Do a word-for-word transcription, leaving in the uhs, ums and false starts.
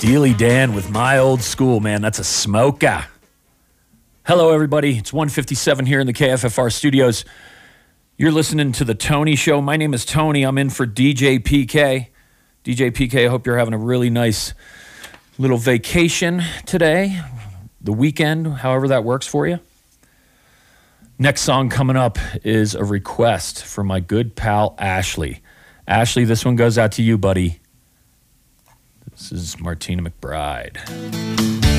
Steely Dan with My Old School, man. That's a smoker. Hello, everybody. It's one fifty-seven here in the K F F R studios. You're listening to The Tony Show. My name is Tony. I'm in for D J P K. D J P K, I hope you're having a really nice little vacation today, the weekend, however that works for you. Next song coming up is a request from my good pal, Ashley. Ashley, this one goes out to you, buddy. This is Martina McBride.